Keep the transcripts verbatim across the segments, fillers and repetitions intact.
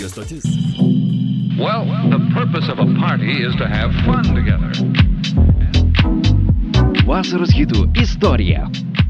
radijo stotis. Well, the purpose of a party is to have fun together. Vasaros hitų istorija.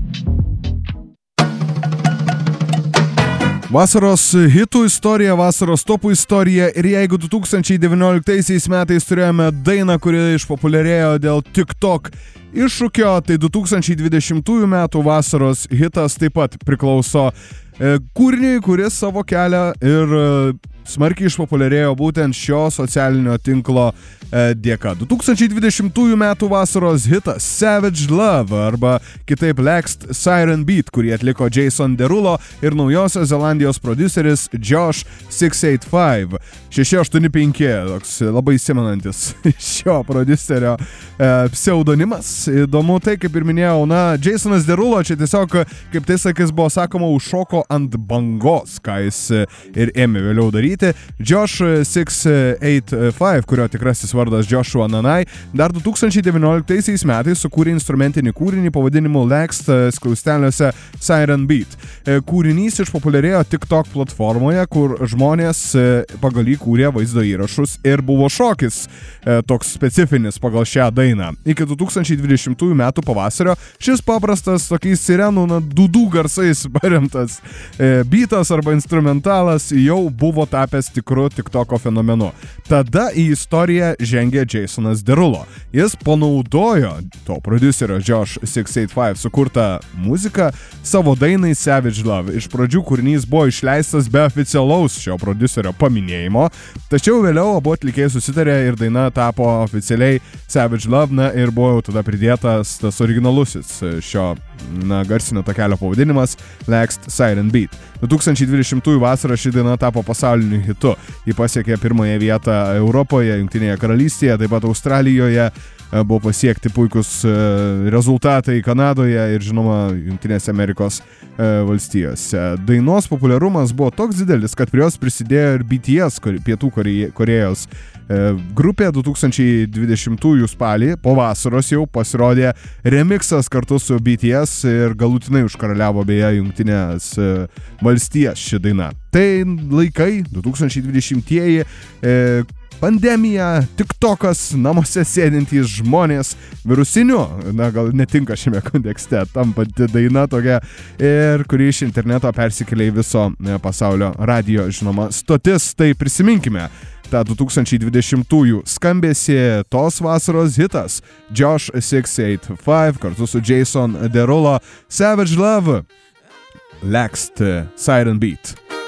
Vasaros hitų istorija, vasaros topų istorija ir jeigu du tūkstančiai devynioliktaisiais metais turėjome dainą, kuri išpopuliarėjo dėl TikTok iššūkio, tai du tūkstančiai dvidešimtųjų metų vasaros hitas taip pat priklauso e, kūriniui, kuris savo kelią ir e, smarkiai išpopuliarėjo būtent šio socialinio tinklo e, dėka. du tūkstančiai dvidešimtųjų metų vasaros hitas Savage Love arba kitaip Laxed Siren Beat, kurį atliko Jason Derulo ir naujosios Zelandijos prodiuseris Josh šeši aštuoni penki. šeši aštuoni penki, toks labai įsimenantis šio prodiuserio e, pseudonimas. Įdomu tai, kaip ir minėjau, na, Jasonas Derulo čia tiesiog, kaip tai sakys, buvo sakoma, užšoko ant bangos, ką jis ir ėmė vėliau daryti. Josh šeši aštuoni penki, kurio tikrasis vardas Joshua Nanai, dar du tūkstančiai devynioliktaisiais metais sukūrė instrumentinį kūrinį pavadinimu Laxed skliausteliuose Siren Beat. Kūrinys išpopuliarėjo TikTok platformoje, kur žmonės pagal jį kūrė vaizdo įrašus ir buvo šokis toks specifinis pagal šią dainą. Iki du tūkstančiai dvidešimtųjų metų pavasario šis paprastas tokiais sirenų na, dudų garsais paremtas beatas arba instrumentalas jau buvo tapęs tikru TikToko fenomenu. Tada į istoriją žengė Jasonas Derulo. Jis panaudojo to prodiuserio Josh šeši aštuoni penki sukurtą muziką savo dainai Savage Love. Iš pradžių kūrinys buvo išleistas be oficialaus šio prodiuserio paminėjimo, tačiau vėliau abu atlikėjai susitarė ir daina tapo oficialiai Savage Love, na ir buvo jau tada pridėtas tas originalusis šio na, garsinio takelio pavadinimas Laxed Siren Beat. du tūkstančiai dvidešimtųjų vasarą ši daina tapo pasauliniu hitu. Ji pasiekė pirmąją vietą Europoje, Jungtinėje karalystėje, taip pat Australijoje, buvo pasiekti puikus rezultatai Kanadoje ir, žinoma, Jungtinėse Amerikos valstijose. Dainos populiarumas buvo toks didelis, kad prie jos prisidėjo ir B T S, Pietų Korėjos grupė. Du tūkstančiai dvidešimtųjų spalį, po vasaros jau pasirodė remixas kartu su B T S ir galutinai užkaraliavo beje Jungtinės valstijas ši daina. Tai laikai, du tūkstančiai dvidešimtieji, e, pandemija, TikTokas, namuose sėdintys žmonės, virusiniu, na gal netinka šiame kontekste, tampanti daina tokia, ir kuri iš interneto persikėlė į viso pasaulio radijo, žinoma, stotis. Tai prisiminkime tą du tūkstančiai dvidešimtųjų skambėsi tos vasaros hitas Josh šeši aštuoni penki kartu su Jason Derulo, Savage Love, Laxed Siren Beat.